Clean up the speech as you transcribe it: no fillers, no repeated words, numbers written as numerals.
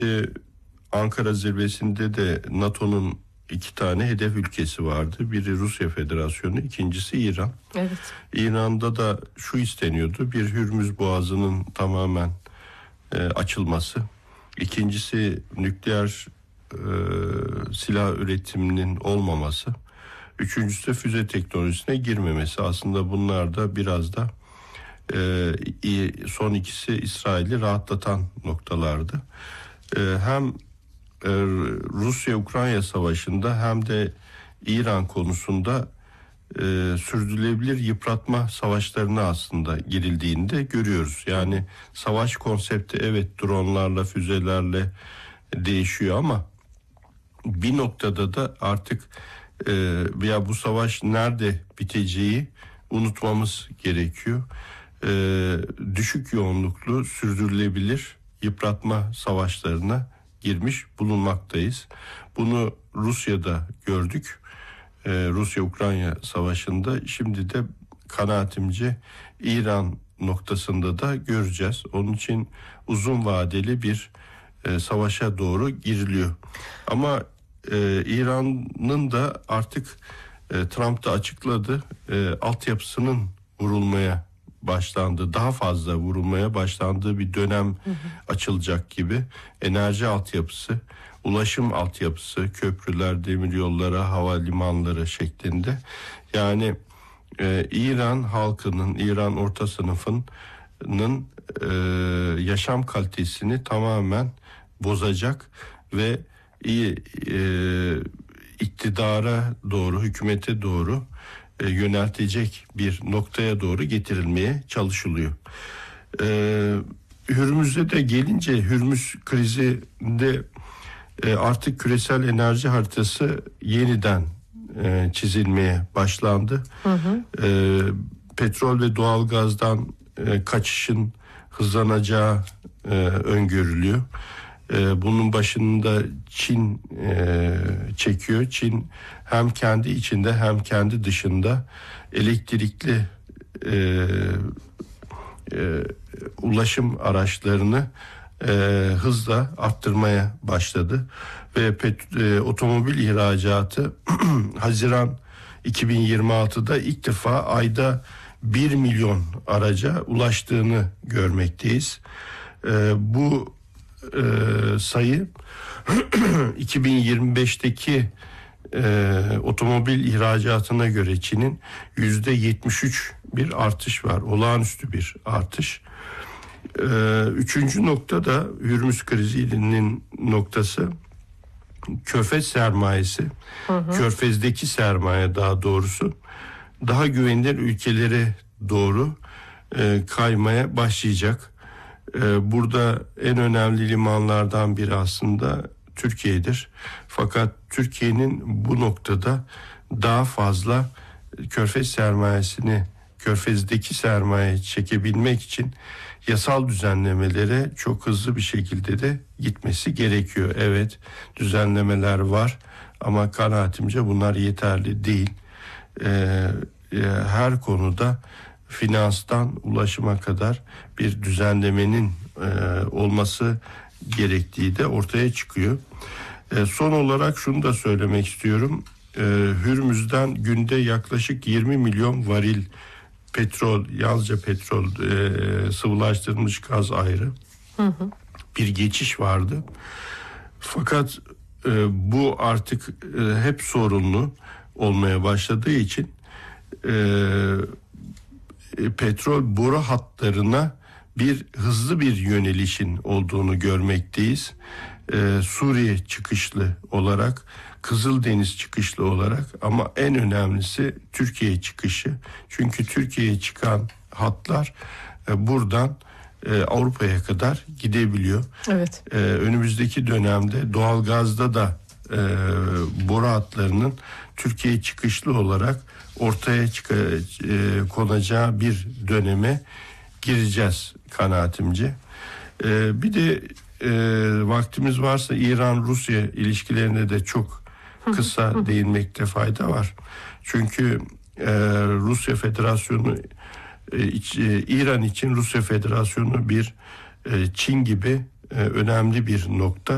Ankara zirvesinde de NATO'nun 2 tane hedef ülkesi vardı. Biri Rusya Federasyonu, ikincisi İran. Evet. İran'da da şu isteniyordu: bir Hürmüz Boğazı'nın tamamen açılması. İkincisi nükleer silah üretiminin olmaması. Üçüncüsü de füze teknolojisine girmemesi. Aslında bunlar da biraz da son ikisi İsrail'i rahatlatan noktalardı. Hem Rusya-Ukrayna savaşında hem de İran konusunda sürdürülebilir yıpratma savaşlarına aslında girildiğinde görüyoruz. Yani savaş konsepti evet dronlarla, füzelerle değişiyor ama bir noktada da artık ya bu savaş nerede biteceği unutmamız gerekiyor. Düşük yoğunluklu sürdürülebilir yıpratma savaşlarına girmiş bulunmaktayız. Bunu Rusya'da gördük. Rusya-Ukrayna savaşında, şimdi de kanaatimce İran noktasında da göreceğiz. Onun için uzun vadeli bir savaşa doğru giriliyor. Ama İran'ın da artık Trump da açıkladı, altyapısının vurulmaya başlandı, daha fazla vurulmaya başlandığı bir dönem açılacak gibi. Enerji altyapısı, ulaşım altyapısı, köprüler, demiryollara, havalimanları şeklinde. Yani İran halkının, İran orta sınıfının yaşam kalitesini tamamen bozacak ve iktidara doğru, hükümete doğru yöneltecek bir noktaya doğru getirilmeye çalışılıyor. Hürmüz'e de gelince, Hürmüz krizinde artık küresel enerji haritası yeniden çizilmeye başlandı. Petrol ve doğalgazdan kaçışın hızlanacağı öngörülüyor. Bunun başında Çin çekiyor. Çin hem kendi içinde hem kendi dışında elektrikli ulaşım araçlarını hızla arttırmaya başladı. Ve otomobil ihracatı Haziran 2026'da ilk defa ayda 1 milyon araca ulaştığını görmekteyiz. Bu sayı 2025'teki otomobil ihracatına göre Çin'in %73 bir artış var. Olağanüstü bir artış. Üçüncü nokta da Hürmüz krizinin noktası Körfez sermayesi. Körfez'deki sermaye daha doğrusu daha güvenilir ülkelere doğru kaymaya başlayacak. Burada en önemli limanlardan biri aslında Türkiye'dir. Fakat Türkiye'nin bu noktada daha fazla Körfez sermayesini, Körfez'deki sermayeyi çekebilmek için yasal düzenlemelere çok hızlı bir şekilde de gitmesi gerekiyor. Evet, düzenlemeler var ama kanaatimce bunlar yeterli değil. Her konuda finanstan ulaşıma kadar bir düzenlemenin olması gerektiği de ortaya çıkıyor. Son olarak şunu da söylemek istiyorum. Hürmüz'den günde yaklaşık 20 milyon varil petrol, yalnızca petrol, sıvılaştırılmış gaz ayrı bir geçiş vardı. Fakat bu artık hep sorunlu olmaya başladığı için petrol boru hatlarına hızlı bir yönelişin olduğunu görmekteyiz. Suriye çıkışlı olarak, Kızıldeniz çıkışlı olarak, ama en önemlisi Türkiye çıkışı. Çünkü Türkiye'ye çıkan hatlar buradan Avrupa'ya kadar gidebiliyor. Evet. Önümüzdeki dönemde doğalgazda da boru hatlarının Türkiye çıkışlı olarak ortaya konacağı bir döneme gireceğiz kanaatimce. Bir de vaktimiz varsa İran-Rusya ilişkilerine de çok kısa değinmekte fayda var. Çünkü Rusya Federasyonu, İran için Rusya Federasyonu bir Çin gibi önemli bir nokta.